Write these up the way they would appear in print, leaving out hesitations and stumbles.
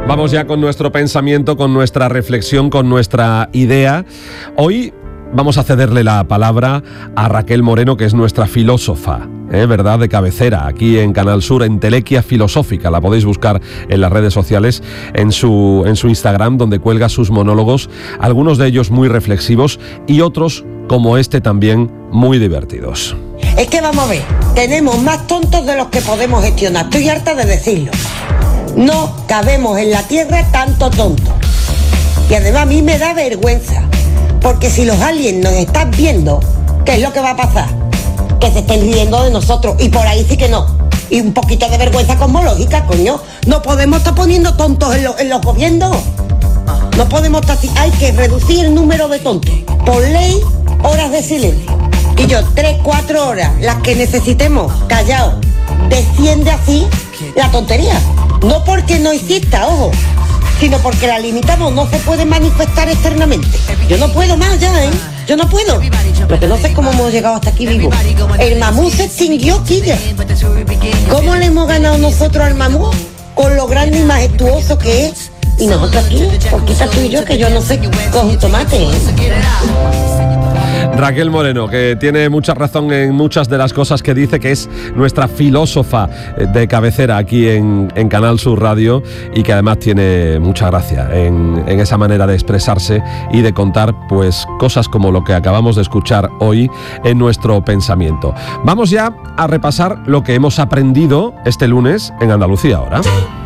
Vamos ya con nuestro pensamiento, con nuestra reflexión, con nuestra idea. Hoy vamos a cederle la palabra a Raquel Moreno, que es nuestra filósofa, ¿verdad?, de cabecera, aquí en Canal Sur, Entelequia Filosófica. La podéis buscar en las redes sociales, en su Instagram, donde cuelga sus monólogos, algunos de ellos muy reflexivos y otros, como este, también muy divertidos. Es que vamos a ver, tenemos más tontos de los que podemos gestionar. Estoy harta de decirlo. No cabemos en la tierra tanto tontos. Y además a mí me da vergüenza, porque si los aliens nos están viendo, ¿qué es lo que va a pasar? Que se estén riendo de nosotros, y por ahí sí que no. Y un poquito de vergüenza cosmológica, coño. No podemos estar poniendo tontos en los gobiernos. No podemos estar así. Hay que reducir el número de tontos. Por ley, horas de silencio. Y yo, 3-4 horas, las que necesitemos, callados. Desciende así la tontería. No porque no exista, ojo, sino porque la limitamos, no se puede manifestar externamente. Yo no puedo más ya, yo no puedo. Lo que no sé es cómo hemos llegado hasta aquí vivos. El mamut se extinguió, Quilla. ¿Cómo le hemos ganado nosotros al mamut? Con lo grande y majestuoso que es. Y nosotros aquí, poquita tú y yo, que yo no sé, con un tomate. Raquel Moreno, que tiene mucha razón en muchas de las cosas que dice, que es nuestra filósofa de cabecera aquí en Canal Sur Radio, y que además tiene mucha gracia en esa manera de expresarse y de contar pues cosas como lo que acabamos de escuchar hoy en nuestro pensamiento. Vamos ya a repasar lo que hemos aprendido este lunes en Andalucía Ahora.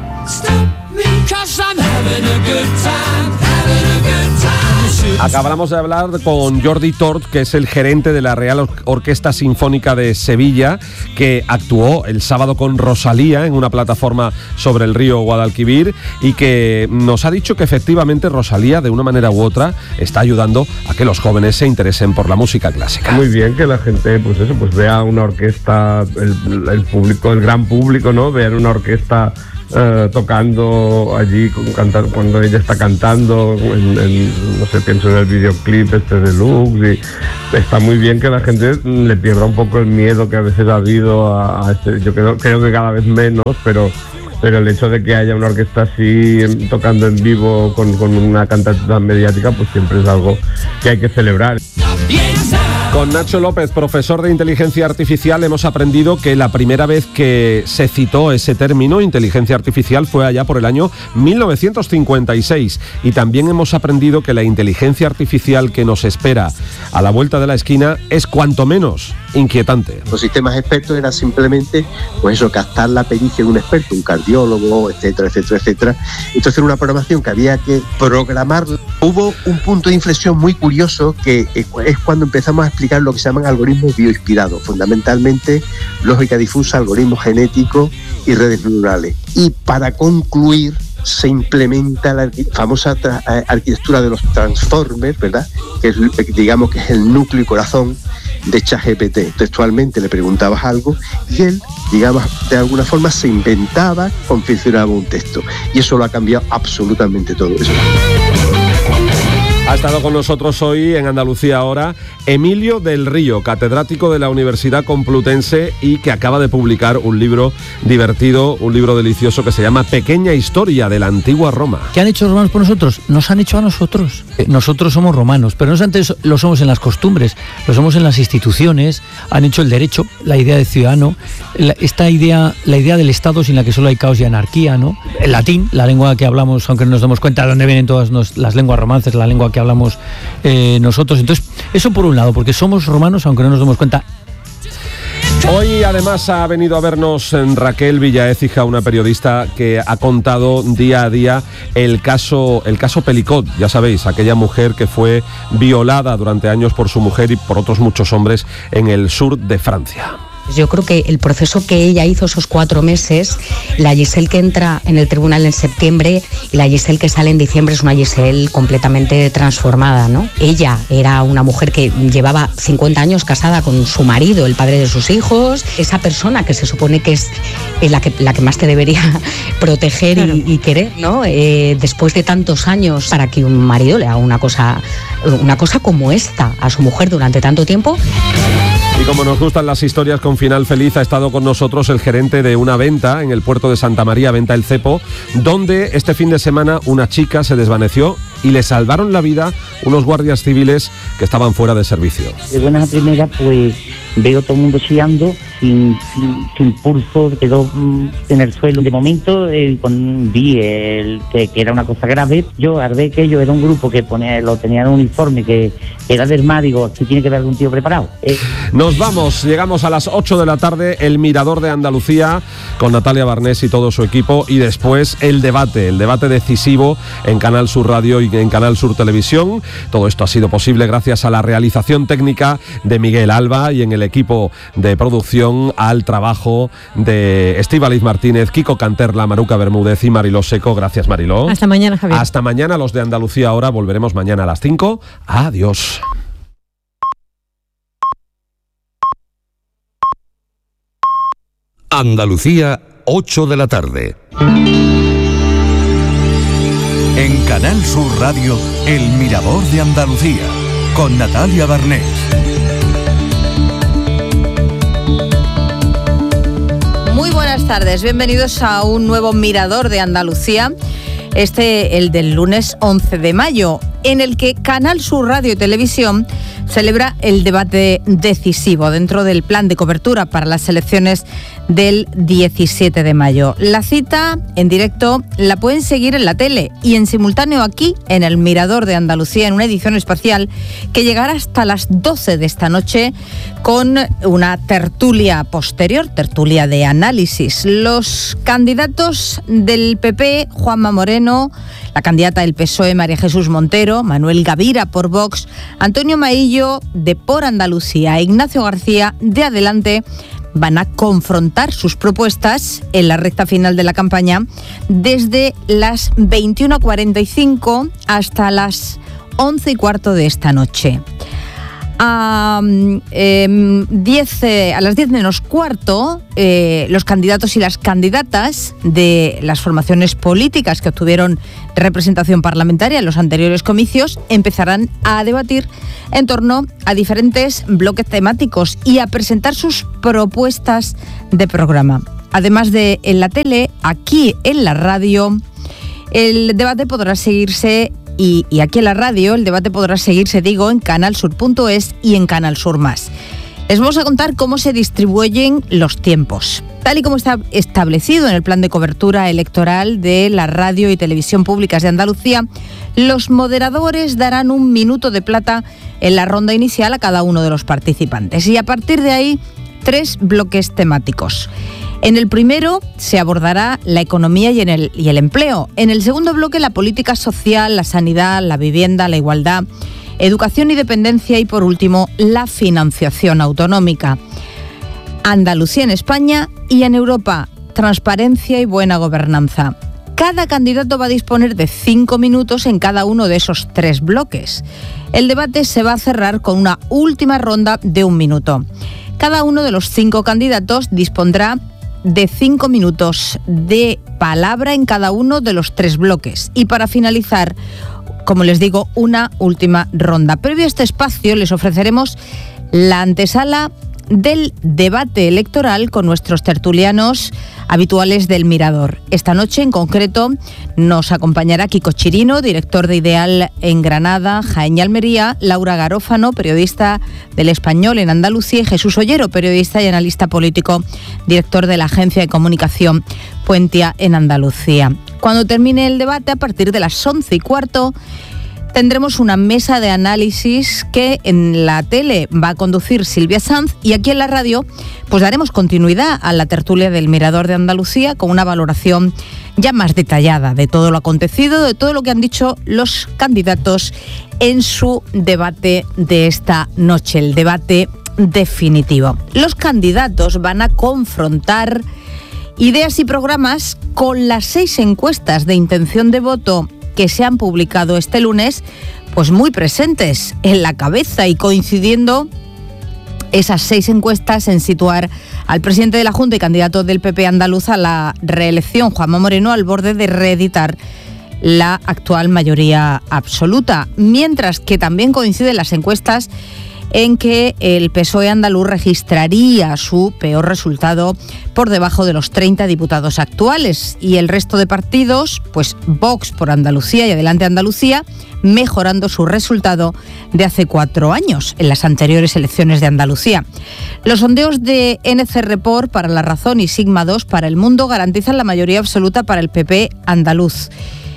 Acabamos de hablar con Jordi Tort, que es el gerente de la Real Orquesta Sinfónica de Sevilla, que actuó el sábado con Rosalía en una plataforma sobre el río Guadalquivir, y que nos ha dicho que efectivamente Rosalía, de una manera u otra, está ayudando a que los jóvenes se interesen por la música clásica. Muy bien que la gente pues vea una orquesta, el público, el gran público, ¿no? Vean una orquesta tocando allí, cuando ella está cantando, no sé, pienso en el videoclip de Lux, y está muy bien que la gente le pierda un poco el miedo que a veces ha habido a este. Yo creo que cada vez menos, pero el hecho de que haya una orquesta así tocando en vivo con una cantante tan mediática, pues siempre es algo que hay que celebrar. Con Nacho López, profesor de inteligencia artificial, hemos aprendido que la primera vez que se citó ese término, inteligencia artificial, fue allá por el año 1956. Y también hemos aprendido que la inteligencia artificial que nos espera a la vuelta de la esquina es cuanto menos inquietante. Los sistemas expertos era simplemente, pues eso, captar la pericia de un experto, un cardiólogo, etcétera, etcétera, etcétera. Entonces era una programación que había que programarla. Hubo un punto de inflexión muy curioso, que es cuando empezamos a explicar lo que se llaman algoritmos bioinspirados, fundamentalmente lógica difusa, algoritmos genéticos y redes neuronales. Y para concluir, se implementa la famosa arquitectura de los transformers, ¿verdad? Que es, digamos, que es el núcleo y corazón de ChatGPT. Textualmente le preguntabas algo y él, digamos, de alguna forma se inventaba, confeccionaba un texto. Y eso lo ha cambiado absolutamente todo eso. Ha estado con nosotros hoy en Andalucía Ahora Emilio del Río, catedrático de la Universidad Complutense, y que acaba de publicar un libro divertido, un libro delicioso que se llama Pequeña Historia de la Antigua Roma. ¿Qué han hecho los romanos por nosotros? Nos han hecho a nosotros. Nosotros somos romanos, pero no solamente lo somos en las costumbres, lo somos en las instituciones, han hecho el derecho, la idea de ciudadano, la idea del Estado sin la que solo hay caos y anarquía, ¿no? El latín, la lengua que hablamos, aunque no nos demos cuenta de dónde vienen todas las lenguas romances, la lengua que hablamos nosotros. Entonces, eso por un lado, porque somos romanos aunque no nos demos cuenta. Hoy además ha venido a vernos Raquel Villaécija, una periodista que ha contado día a día el caso Pelicot. Ya sabéis, aquella mujer que fue violada durante años por su mujer y por otros muchos hombres en el sur de Francia. Yo creo que el proceso que ella hizo esos 4 meses, la Giselle que entra en el tribunal en septiembre y la Giselle que sale en diciembre, es una Giselle completamente transformada, ¿no? Ella era una mujer que llevaba 50 años casada con su marido, el padre de sus hijos, esa persona que se supone que es la que más te debería proteger, claro, y querer, ¿no? Después de tantos años, para que un marido le haga una cosa como esta a su mujer durante tanto tiempo. Y como nos gustan las historias con final feliz, ha estado con nosotros el gerente de una venta en el puerto de Santa María, Venta El Cepo, donde este fin de semana una chica se desvaneció y le salvaron la vida unos guardias civiles que estaban fuera de servicio. De buenas a primeras, pues veo todo el mundo chillando, sin pulso, quedó en el suelo. De momento vi que era una cosa grave. Yo, al ver que ellos era un grupo que lo tenía en un uniforme, que era del mar, digo, aquí tiene que haber algún tío preparado. Nos vamos, llegamos a las 8 de la tarde, el Mirador de Andalucía, con Natalia Barnés y todo su equipo, y después el debate decisivo en Canal Sur Radio y en Canal Sur Televisión. Todo esto ha sido posible gracias a la realización técnica de Miguel Alba y en el equipo de producción al trabajo de Estíbaliz Martínez, Kiko Canterla, Maruca Bermúdez y Mariló Seco. Gracias, Mariló. Hasta mañana, Javier. Hasta mañana, los de Andalucía Ahora. Volveremos mañana a las 5. Adiós. Andalucía, 8 de la tarde. En Canal Sur Radio, El Mirador de Andalucía, con Natalia Barnés. Muy buenas tardes, bienvenidos a un nuevo Mirador de Andalucía, el del lunes 11 de mayo, en el que Canal Sur Radio y Televisión celebra el debate decisivo dentro del plan de cobertura para las elecciones del 17 de mayo. La cita en directo la pueden seguir en la tele y en simultáneo aquí en el Mirador de Andalucía, en una edición especial que llegará hasta las 12 de esta noche con una tertulia posterior, tertulia de análisis. Los candidatos del PP, Juanma Moreno, la candidata del PSOE, María Jesús Montero, Manuel Gavira por Vox, Antonio Maillo de Por Andalucía e Ignacio García de Adelante van a confrontar sus propuestas en la recta final de la campaña desde las 21:45 hasta las 11:15 de esta noche. A las 10 menos cuarto, los candidatos y las candidatas de las formaciones políticas que obtuvieron representación parlamentaria en los anteriores comicios empezarán a debatir en torno a diferentes bloques temáticos y a presentar sus propuestas de programa. Además de en la tele, aquí en la radio, el debate podrá seguirse. Y aquí en la radio el debate podrá seguirse, en canalsur.es y en Canal Sur Más. Les vamos a contar cómo se distribuyen los tiempos. Tal y como está establecido en el plan de cobertura electoral de la radio y televisión públicas de Andalucía, los moderadores darán 1 minuto de plata en la ronda inicial a cada uno de los participantes. Y a partir de ahí, 3 bloques temáticos. En el primero se abordará la economía y el empleo. En el segundo bloque, la política social, la sanidad, la vivienda, la igualdad, educación y dependencia y, por último, la financiación autonómica. Andalucía en España y en Europa, transparencia y buena gobernanza. Cada candidato va a disponer de 5 minutos en cada uno de esos 3 bloques. El debate se va a cerrar con una última ronda de 1 minuto. Cada uno de los 5 candidatos dispondrá de 5 minutos de palabra en cada uno de los 3 bloques. Y para finalizar, como les digo, una última ronda. Previo a este espacio les ofreceremos la antesala del debate electoral con nuestros tertulianos habituales del Mirador. Esta noche en concreto nos acompañará Kiko Chirino, director de Ideal en Granada, Jaén y Almería, Laura Garófano, periodista del Español en Andalucía, y Jesús Ollero, periodista y analista político, director de la agencia de comunicación Puentia en Andalucía. Cuando termine el debate, a partir de las 11:15, tendremos una mesa de análisis que en la tele va a conducir Silvia Sanz y aquí en la radio pues daremos continuidad a la tertulia del Mirador de Andalucía con una valoración ya más detallada de todo lo acontecido, de todo lo que han dicho los candidatos en su debate de esta noche, el debate definitivo. Los candidatos van a confrontar ideas y programas con las 6 encuestas de intención de voto que se han publicado este lunes, pues muy presentes en la cabeza y coincidiendo esas 6 encuestas en situar al presidente de la Junta y candidato del PP andaluz a la reelección, Juanma Moreno, al borde de reeditar la actual mayoría absoluta, mientras que también coinciden las encuestas en que el PSOE andaluz registraría su peor resultado por debajo de los 30 diputados actuales, y el resto de partidos, pues Vox por Andalucía y Adelante Andalucía, mejorando su resultado de hace 4 años, en las anteriores elecciones de Andalucía. Los sondeos de NC Report para La Razón y Sigma 2 para El Mundo garantizan la mayoría absoluta para el PP andaluz.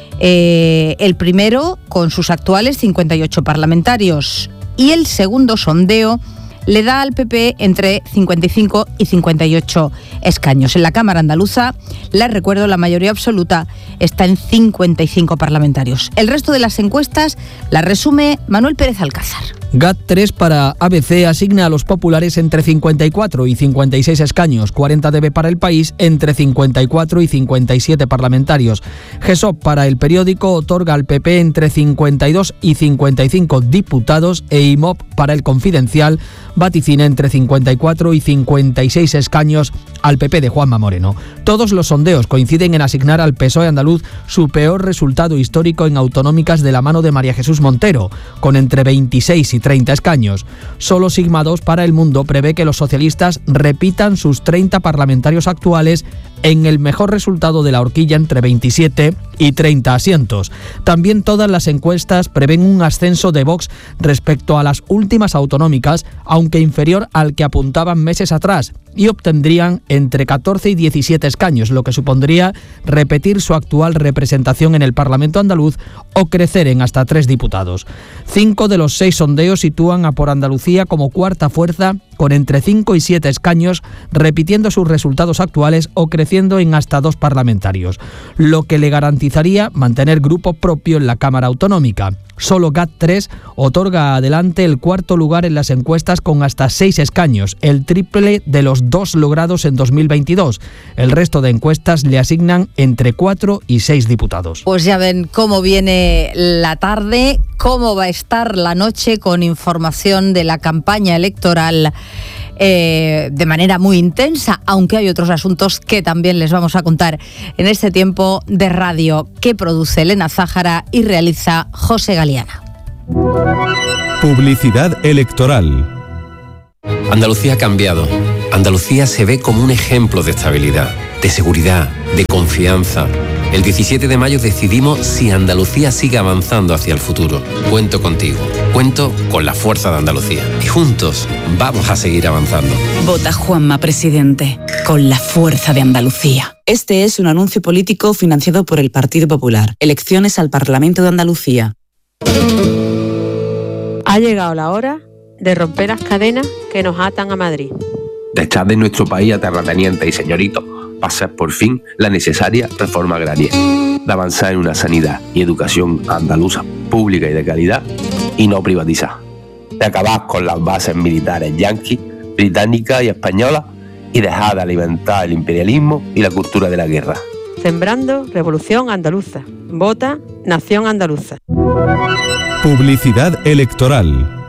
El primero con sus actuales 58 parlamentarios, y el segundo sondeo le da al PP entre 55 y 58 escaños. En la Cámara andaluza, les recuerdo, la mayoría absoluta está en 55 parlamentarios. El resto de las encuestas las resume Manuel Pérez Alcázar. GAT3 para ABC asigna a los populares entre 54 y 56 escaños, 40 dB para El País, entre 54 y 57 parlamentarios. GESOP para El Periódico otorga al PP entre 52 y 55 diputados, e IMOP para El Confidencial vaticina entre 54 y 56 escaños al PP de Juanma Moreno. Todos los sondeos coinciden en asignar al PSOE andaluz su peor resultado histórico en autonómicas de la mano de María Jesús Montero, con entre 26 y 30 escaños. Solo Sigma 2 para El Mundo prevé que los socialistas repitan sus 30 parlamentarios actuales en el mejor resultado de la horquilla, entre 27 y 30 asientos. También todas las encuestas prevén un ascenso de Vox respecto a las últimas autonómicas, aunque inferior al que apuntaban meses atrás, y obtendrían entre 14 y 17 escaños, lo que supondría repetir su actual representación en el Parlamento andaluz o crecer en hasta 3 diputados. 5 de los 6 sondeos sitúan a Por Andalucía como cuarta fuerza, con entre 5 y 7 escaños, repitiendo sus resultados actuales o creciendo en hasta 2 parlamentarios, lo que le garantizaría mantener grupo propio en la Cámara Autonómica. Solo GAT3 otorga a Adelante el cuarto lugar en las encuestas con hasta 6 escaños, el triple de los 2 logrados en 2022. El resto de encuestas le asignan entre 4 y 6 diputados. Pues ya ven cómo viene la tarde, cómo va a estar la noche, con información de la campaña electoral de manera muy intensa, aunque hay otros asuntos que también les vamos a contar en este tiempo de radio que produce Elena Zájara y realiza José Galiana. Publicidad electoral. Andalucía ha cambiado. Andalucía se ve como un ejemplo de estabilidad, de seguridad, de confianza. El 17 de mayo decidimos si Andalucía sigue avanzando hacia el futuro. Cuento contigo, cuento con la fuerza de Andalucía. Y juntos vamos a seguir avanzando. Vota Juanma Presidente, con la fuerza de Andalucía. Este es un anuncio político financiado por el Partido Popular. Elecciones al Parlamento de Andalucía. Ha llegado la hora de romper las cadenas que nos atan a Madrid. De echar de nuestro país a terratenientes y señoritos, pasar por fin la necesaria reforma agraria, de avanzar en una sanidad y educación andaluza pública y de calidad, y no privatizar, de acabar con las bases militares yanquis, británicas y españolas, y dejar de alimentar el imperialismo y la cultura de la guerra. Sembrando Revolución Andaluza. Vota Nación Andaluza. Publicidad electoral.